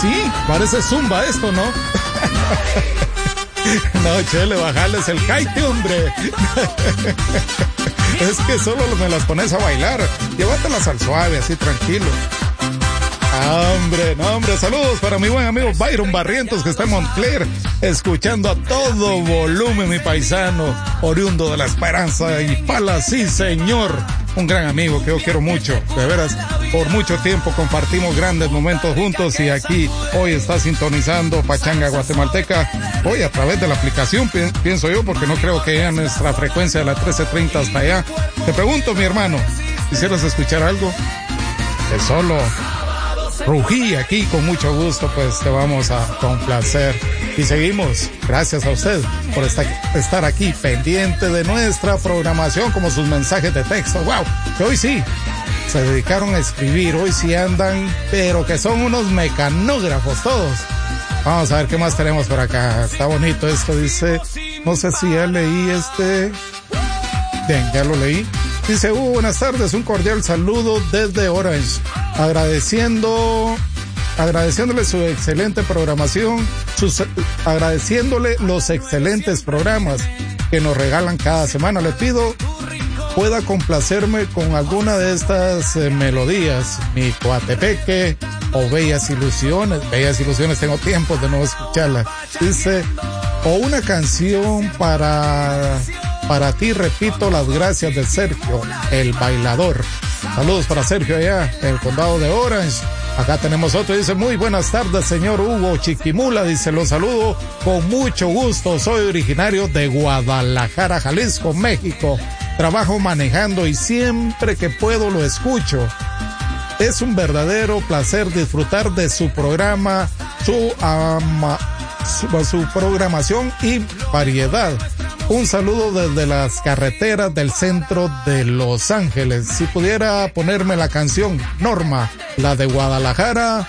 Sí, parece zumba esto, ¿no? No, Chele, bajales el kite, hombre. Es que solo me las pones a bailar. Llévatelas al suave, así tranquilo. Hombre, no, hombre, saludos para mi buen amigo Byron Barrientos, que está en Montclair, escuchando a todo volumen, mi paisano, oriundo de La Esperanza y Pala, sí, señor. Un gran amigo que yo quiero mucho, de veras, por mucho tiempo compartimos grandes momentos juntos y aquí hoy está sintonizando Pachanga Guatemalteca, hoy a través de la aplicación, pienso yo, porque no creo que haya nuestra frecuencia de la 1330 hasta allá. Te pregunto, mi hermano, ¿quisieras escuchar algo? Que solo rugí aquí, con mucho gusto, pues te vamos a complacer. Y seguimos, gracias a usted por estar aquí pendiente de nuestra programación, como sus mensajes de texto. Wow, que hoy sí se dedicaron a escribir, hoy sí andan, pero que son unos mecanógrafos todos. Vamos a ver qué más tenemos por acá. Está bonito esto, dice, no sé si ya leí bien, ya lo leí. Dice, buenas tardes, un cordial saludo desde Orange, agradeciéndole su excelente programación, agradeciéndole los excelentes programas que nos regalan cada semana. Le pido pueda complacerme con alguna de estas melodías, mi Coatepeque o Bellas Ilusiones, tengo tiempo de no escucharla. Dice, o una canción para ti, repito las gracias de Sergio, el bailador. Saludos para Sergio allá en el condado de Orange. Acá tenemos otro, dice, muy buenas tardes, señor Hugo Chiquimula, dice, los saludo con mucho gusto, soy originario de Guadalajara, Jalisco, México, trabajo manejando y siempre que puedo lo escucho. Es un verdadero placer disfrutar de su programa, su programación y variedad. Un saludo desde las carreteras del centro de Los Ángeles. Si pudiera ponerme la canción Norma, la de Guadalajara,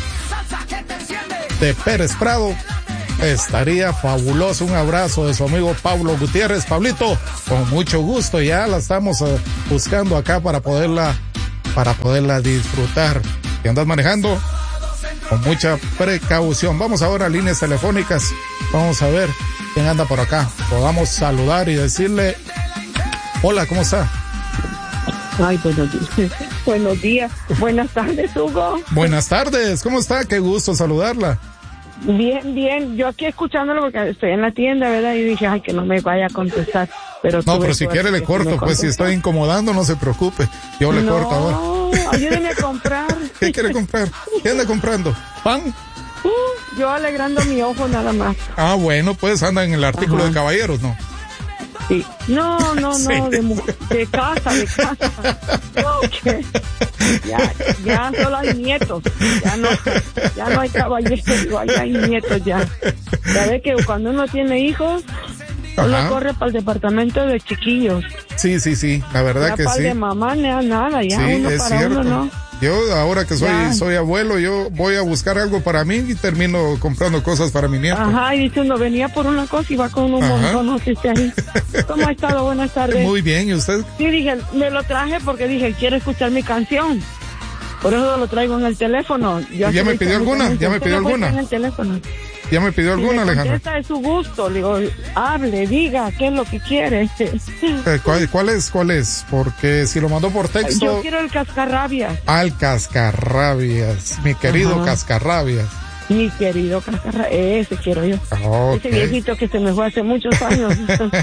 de Pérez Prado, estaría fabuloso. Un abrazo de su amigo Pablo Gutiérrez. Pablito, con mucho gusto, ya la estamos buscando acá para poderla disfrutar. ¿Y andas manejando? Con mucha precaución. Vamos ahora a líneas telefónicas. Vamos a ver quién anda por acá. Podamos saludar y decirle, hola, ¿cómo está? Ay, buenos días. Buenas tardes, Hugo. Buenas tardes, ¿cómo está? Qué gusto saludarla. Bien. Yo aquí escuchándolo porque estoy en la tienda, ¿verdad? Y dije, ay, que no me vaya a contestar. Pero si quiere le corto, pues si estoy incomodando, no se preocupe. Yo le corto ahora. No, ayúdeme a comprar. ¿Qué quiere comprar? ¿Qué anda comprando? ¿Pan? Yo alegrando mi ojo nada más. Ah, bueno, pues anda en el artículo de caballeros, ¿no? Sí. No, sí. de casa. Okay. Ya solo hay nietos. Ya no hay caballeros, ya hay nietos ya. Ya ve que cuando uno tiene hijos, uno corre para el departamento de chiquillos. Sí, la verdad ya que para sí. De mamá nada, ya sí, uno es para cierto. uno, ¿no? Yo ahora que soy abuelo, yo voy a buscar algo para mí y termino comprando cosas para mi nieto. Ajá, y dice uno, venía por una cosa y va con un montón, no sé si ahí. ¿Cómo ha estado? Buenas tardes. Muy bien, ¿y usted? Sí, dije, me lo traje porque dije, quiero escuchar mi canción. Por eso lo traigo en el teléfono. ¿Ya me pidió alguna? En el teléfono. ¿Ya me pidió alguna, Alejandra? Esta es su gusto, le digo, hable, diga qué es lo que quiere. ¿Cuál es? Porque si lo mandó por texto... Yo quiero el Cascarrabias. El Cascarrabias, mi querido Cascarrabias. Mi querido Cascarrabias, ese quiero yo. Okay. Ese viejito que se me fue hace muchos años.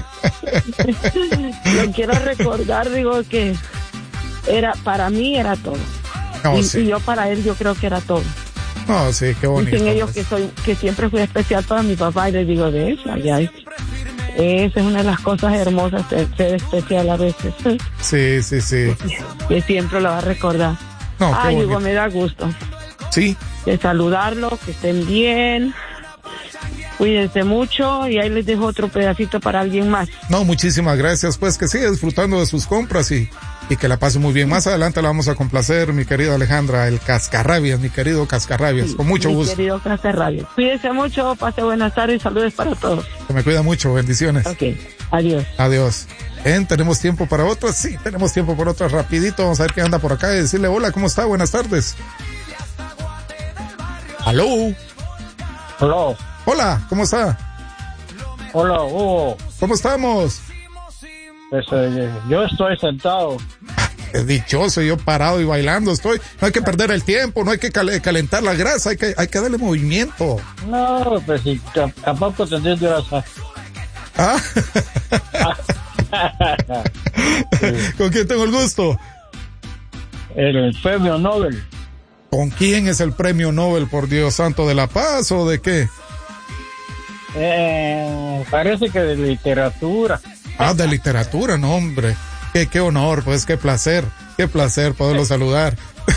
Lo quiero recordar, digo que para mí era todo. Y yo para él yo creo que era todo. No, sí, qué bonito. Dicen ellos que siempre fui especial para mi papá y les digo de eso, esa es una de las cosas hermosas, ser especial a veces. Sí. Que siempre lo va a recordar. No, qué bonito. Hugo, me da gusto. Sí. De saludarlos, que estén bien. Cuídense mucho y ahí les dejo otro pedacito para alguien más. No, muchísimas gracias, pues que siga disfrutando de sus compras y que la pase muy bien. Más adelante la vamos a complacer, mi querida Alejandra, el Cascarrabias, mi querido Cascarrabias, con mucho gusto. Mi querido Cascarrabias. Cuídense mucho, pase buenas tardes y saludos para todos. Se me cuida mucho, bendiciones. Ok, adiós. Adiós. ¿Tenemos tiempo para otras? Sí, tenemos tiempo para otras. Rapidito, vamos a ver qué anda por acá y decirle hola, ¿cómo está? Buenas tardes. Aló. Hola. Hola, ¿cómo está? Hola, Hugo. ¿Cómo estamos? Pues, yo estoy sentado. Es dichoso, yo parado y bailando estoy. No hay que perder el tiempo, no hay que calentar la grasa, hay que darle movimiento. No, pues si tampoco tendrías de razón. ¿Ah? ¿Con quién tengo el gusto? El premio Nobel. ¿Con quién es el premio Nobel, por Dios santo, de la paz o de qué? Parece que de literatura. Ah, de literatura, no, hombre. Qué honor, pues, qué placer poderlo saludar.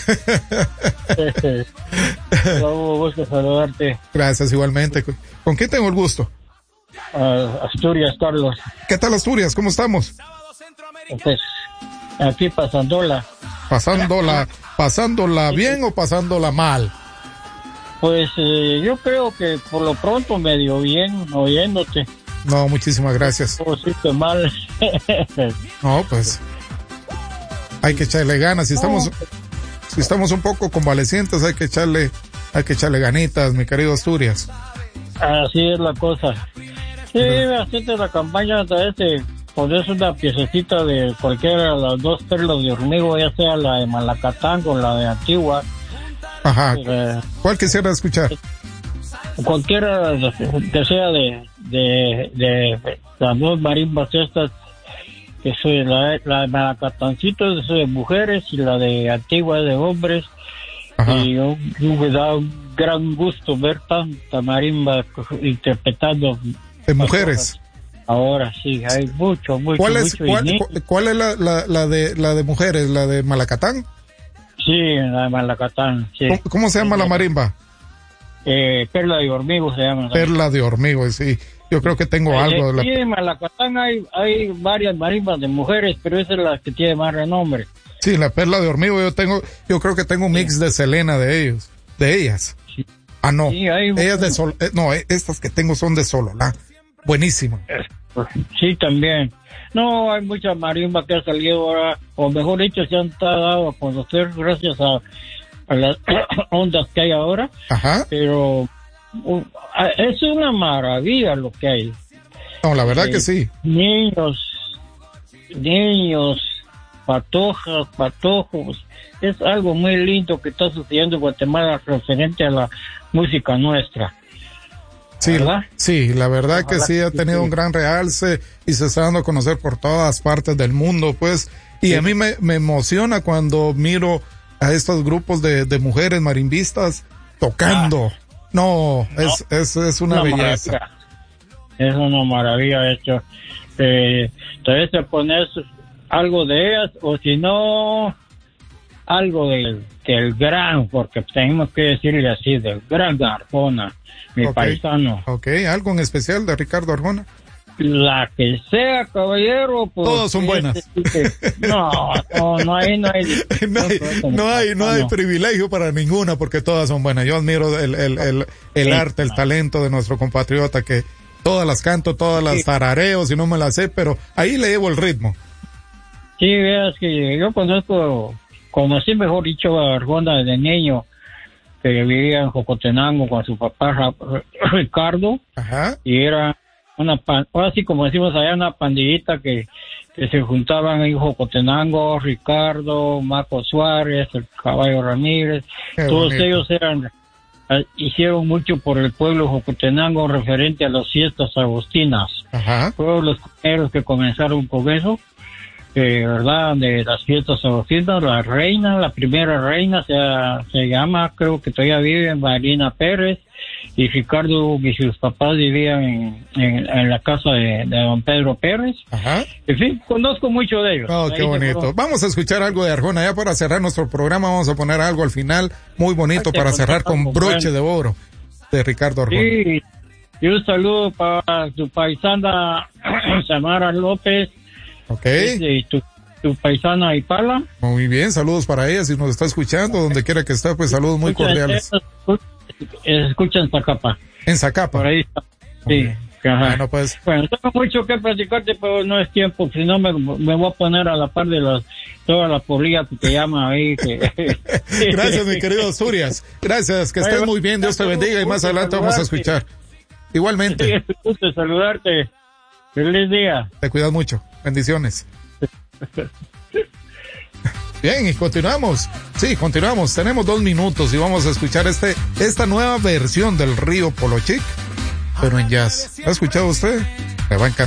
Hugo, gusto saludarte. Gracias, igualmente. ¿Con quién tengo el gusto? Asturias, Carlos. ¿Qué tal Asturias? ¿Cómo estamos? Pues, aquí pasándola. ¿Pasándola bien o pasándola mal? Pues yo creo que por lo pronto medio bien, oyéndote. No, muchísimas gracias. Pusiste mal. No, pues hay que echarle ganas. Si estamos un poco convalecientes, hay que echarle ganitas, mi querido Asturias. Así es la cosa. Sí, hacerte la campaña a través de pones una piececita de cualquiera de las dos perlas de hormigo, ya sea la de Malacatán o la de Antigua. Ajá. ¿Cuál quisiera escuchar? Cualquiera que sea de las dos marimbas estas, que es la de Malacatancito es de mujeres y la de Antigua es de hombres. Ajá. Y me da un gran gusto ver tanta marimba interpretando de mujeres. Ahora sí, hay mucho. ¿Cuál es la de mujeres? ¿La de Malacatán? Sí, la de Malacatán, sí. ¿Cómo se llama la marimba? Perla de hormigo se llama. Perla de hormigo, sí. Yo creo que tengo algo de la... Sí, en Malacatán hay varias marimbas de mujeres, pero esa es la que tiene más renombre. Sí, la perla de hormigo, yo creo que tengo un mix de Selena de ellas. Sí. Ah, no. Sí, ellas estas que tengo son de Sololá. Buenísimo. Sí, también. No, hay muchas marimbas que han salido ahora, o mejor dicho, se han dado a conocer gracias a las ondas que hay ahora. Ajá. Pero es una maravilla lo que hay. No, la verdad que sí. Niños, patojos. Es algo muy lindo que está sucediendo en Guatemala referente a la música nuestra. Sí, ¿verdad? Sí, la verdad que sí ha tenido un gran realce y se está dando a conocer por todas partes del mundo, pues. Y sí. A mí me emociona cuando miro a estos grupos de mujeres marimbistas tocando. No, es una belleza. Maravilla. Es una maravilla, de hecho. Entonces te pones algo de ellas, o si no, algo del gran, porque tenemos que decirle así, del gran Arjona, mi paisano. Ok, ¿algo en especial de Ricardo Arjona? La que sea, caballero, pues. Todas son buenas. No hay privilegio para ninguna, porque todas son buenas. Yo admiro el arte, el talento de nuestro compatriota, que todas las canto, todas las tarareo, si no me las sé, pero ahí le llevo el ritmo. Sí, veas que yo conocí, mejor dicho, a Arjona desde niño, que vivía en Jocotenango con su papá Ricardo. Ajá. Y era ahora sí, como decimos allá, una pandillita que se juntaban en Jocotenango, Ricardo, Marco Suárez, el Caballo Ramírez. Qué todos bonito. Ellos hicieron mucho por el pueblo Jocotenango referente a las fiestas agostinas. Ajá. Fueron los primeros que comenzaron con eso. ¿Verdad? De las fiestas agostinas, la primera reina se llama, creo que todavía vive, Marina Pérez, y Ricardo y sus papás vivían en la casa de don Pedro Pérez. Ajá. En fin, conozco mucho de ellos. Oh, qué bonito. Vamos a escuchar algo de Arjona ya para cerrar nuestro programa. Vamos a poner algo al final muy bonito para cerrar con broche de oro de Ricardo Arjona. Sí, y un saludo para tu paisana Samara López. Ok. Y tu paisana Ipala. Muy bien, saludos para ella, si nos está escuchando, donde quiera que esté, pues saludos muy cordiales. Escucha en Zacapa. En Zacapa. Por ahí está. Sí. Bueno, pues. Bueno, tengo mucho que platicarte, pero no es tiempo, si no me voy a poner a la par de toda la polilla que te llama ahí. Gracias, mi querido Asturias. Gracias, que estés muy bien, Dios te bendiga y más adelante vamos a escuchar. Igualmente. Sí, es un gusto saludarte. Feliz día. Te cuidas mucho. Bendiciones. Bien, y continuamos. Sí, continuamos. Tenemos 2 minutos y vamos a escuchar esta nueva versión del Río Polo Chic, pero en jazz. ¿Ha escuchado usted? Me va a encantar.